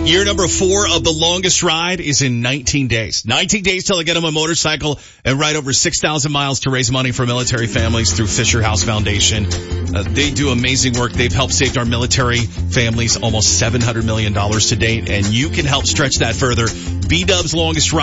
Year number 4 of the longest ride is in 19 days. 19 days till I get on my motorcycle and ride over 6,000 miles to raise money for military families through Fisher House Foundation. They do amazing work. They've helped save our military families almost $700 million to date, and you can help stretch that further. B-Dub's longest ride.